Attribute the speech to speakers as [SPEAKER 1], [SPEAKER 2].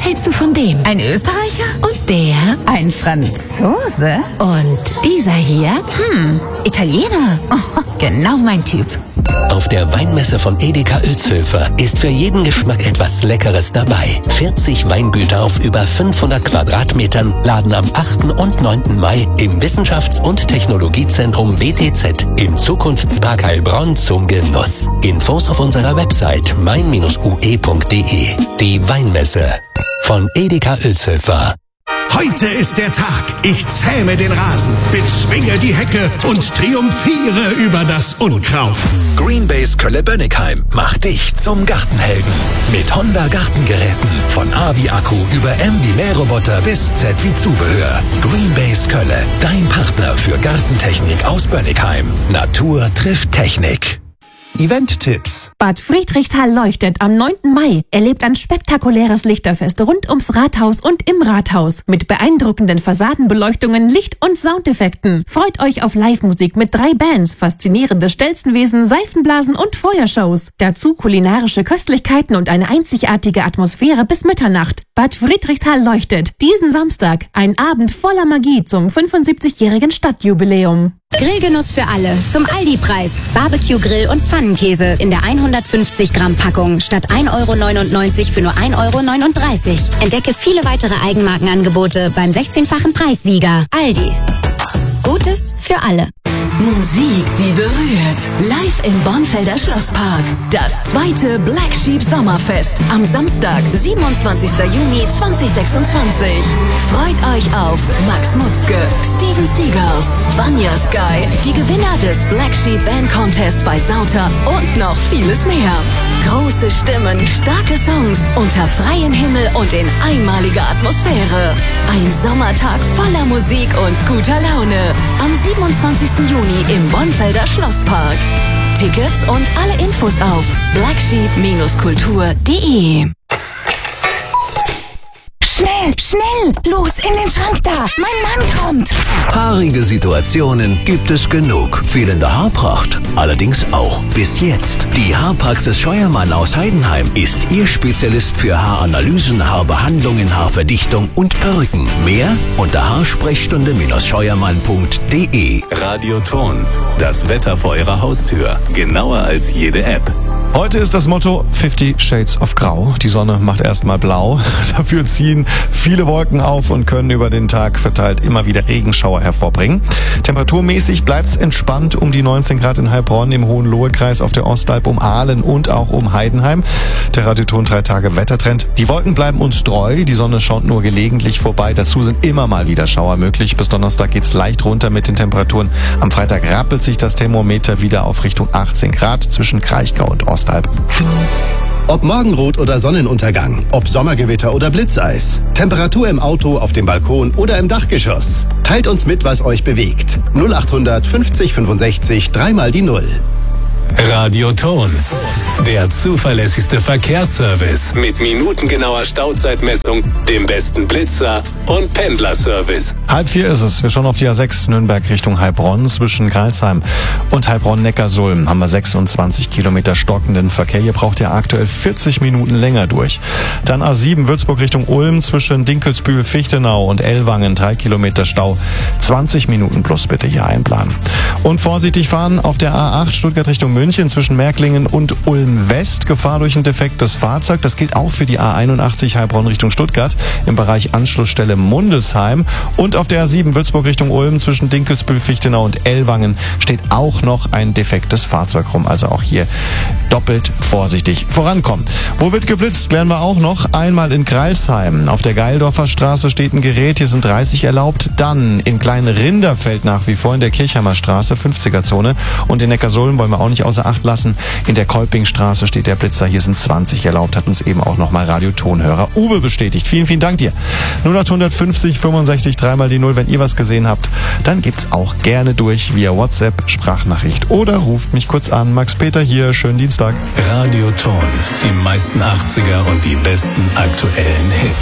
[SPEAKER 1] hältst du von dem?
[SPEAKER 2] Ein Österreicher?
[SPEAKER 1] Und der?
[SPEAKER 2] Ein Franzose?
[SPEAKER 1] Und dieser hier?
[SPEAKER 2] Italiener? Oh, genau mein Typ.
[SPEAKER 3] Auf der Weinmesse von Edeka Uelzhöfer ist für jeden Geschmack etwas Leckeres dabei. 40 Weingüter auf über 500 Quadratmetern laden am 8. und 9. Mai im Wissenschafts- und Technologiezentrum WTZ im Zukunftspark Heilbronn zum Genuss. Infos auf unserer Website mein-ue.de. Die Weinmesse von Edeka Uelzhöfer.
[SPEAKER 4] Heute ist der Tag. Ich zähme den Rasen, bezwinge die Hecke und triumphiere über das Unkraut.
[SPEAKER 5] Greenbase Kölle-Bönnigheim macht dich zum Gartenhelden. Mit Honda Gartengeräten. Von A wie Akku über M wie Mähroboter bis Z wie Zubehör. Greenbase Kölle, dein Partner für Gartentechnik aus Bönnigheim. Natur trifft Technik. Event-Tipps.
[SPEAKER 6] Bad Friedrichshall leuchtet am 9. Mai. Erlebt ein spektakuläres Lichterfest rund ums Rathaus und im Rathaus. Mit beeindruckenden Fassadenbeleuchtungen, Licht- und Soundeffekten. Freut euch auf Live-Musik mit 3 Bands, faszinierende Stelzenwesen, Seifenblasen und Feuershows. Dazu kulinarische Köstlichkeiten und eine einzigartige Atmosphäre bis Mitternacht. Bad Friedrichshall leuchtet. Diesen Samstag. Ein Abend voller Magie zum 75-jährigen Stadtjubiläum.
[SPEAKER 7] Grillgenuss für alle. Zum Aldi-Preis. Barbecue-Grill und Pfannenkäse in der 150 Gramm Packung statt 1,99 € für nur 1,39 €. Entdecke viele weitere Eigenmarkenangebote beim 16-fachen Preissieger. Aldi. Gutes für alle.
[SPEAKER 8] Musik, die berührt. Live im Bornfelder Schlosspark. Das 2. Black Sheep Sommerfest. Am Samstag, 27. Juni 2026. Freut euch auf Max Mutzke, Steven Seagulls, Vanya Sky, die Gewinner des Black Sheep Band Contest bei Sauter und noch vieles mehr. Große Stimmen, starke Songs, unter freiem Himmel und in einmaliger Atmosphäre. Ein Sommertag voller Musik und guter Laune. Am 27. Juni im Bornfelder Schlosspark. Tickets und alle Infos auf blacksheep-kultur.de.
[SPEAKER 1] Schnell, schnell! Los, in den Schrank da! Mein Mann kommt!
[SPEAKER 5] Haarige Situationen gibt es genug. Fehlende Haarpracht allerdings auch. Bis jetzt. Die Haarpraxis Scheuermann aus Heidenheim ist Ihr Spezialist für Haaranalysen, Haarbehandlungen, Haarverdichtung und Perücken. Mehr unter haarsprechstunde-scheuermann.de.
[SPEAKER 9] Radioton. Das Wetter vor Ihrer Haustür. Genauer als jede App.
[SPEAKER 10] Heute ist das Motto 50 Shades of Grau. Die Sonne macht erstmal blau. Dafür ziehen viele Wolken auf und können über den Tag verteilt immer wieder Regenschauer hervorbringen. Temperaturmäßig bleibt es entspannt um die 19 Grad in Heilbronn, im Hohenlohe-Kreis, auf der Ostalb, um Aalen und auch um Heidenheim. Der Radioton 3 Tage Wettertrend. Die Wolken bleiben uns treu. Die Sonne schaut nur gelegentlich vorbei. Dazu sind immer mal wieder Schauer möglich. Bis Donnerstag geht's leicht runter mit den Temperaturen. Am Freitag rappelt sich das Thermometer wieder auf Richtung 18 Grad zwischen Kraichgau und Ostalb.
[SPEAKER 11] Ob Morgenrot oder Sonnenuntergang, ob Sommergewitter oder Blitzeis, Temperatur im Auto, auf dem Balkon oder im Dachgeschoss. Teilt uns mit, was euch bewegt. 0800 50 65 3 mal die 0.
[SPEAKER 9] Radioton. Der zuverlässigste Verkehrsservice mit minutengenauer Stauzeitmessung, dem besten Blitzer und Pendlerservice.
[SPEAKER 10] 3:30 ist es. Wir schauen auf die A6 Nürnberg Richtung Heilbronn. Zwischen Greilsheim und Heilbronn-Neckarsulm haben wir 26 Kilometer stockenden Verkehr. Hier braucht ihr aktuell 40 Minuten länger durch. Dann A7 Würzburg Richtung Ulm zwischen Dinkelsbühl, Fichtenau und Ellwangen 3 Kilometer Stau. 20 Minuten plus bitte hier einplanen. Und vorsichtig fahren auf der A8 Stuttgart Richtung München zwischen Märklingen und Ulm West. Gefahr durch ein defektes Fahrzeug. Das gilt auch für die A81 Heilbronn Richtung Stuttgart im Bereich Anschlussstelle Mundelsheim. Und auf der A7 Würzburg Richtung Ulm zwischen Dinkelsbühl, Fichtenau und Ellwangen steht auch noch ein defektes Fahrzeug rum. Also auch hier doppelt vorsichtig vorankommen. Wo wird geblitzt? Klären wir auch noch. Einmal in Greilsheim. Auf der Geildorfer Straße steht ein Gerät. Hier sind 30 erlaubt. Dann in Klein-Rinderfeld nach wie vor in der Kirchheimer Straße, 50er-Zone. Und in Neckarsulm wollen wir auch nicht außer Acht lassen. In der Kolpingstraße steht der Blitzer. Hier sind 20 erlaubt. Hat uns eben auch nochmal Radiotonhörer Uwe bestätigt. Vielen, vielen Dank dir. 0850 65 3 mal die 0. Wenn ihr was gesehen habt, dann gibt's auch gerne durch via WhatsApp, Sprachnachricht oder ruft mich kurz an. Max Peter hier. Schönen Dienstag.
[SPEAKER 9] Radioton. Die meisten 80er und die besten aktuellen Hits.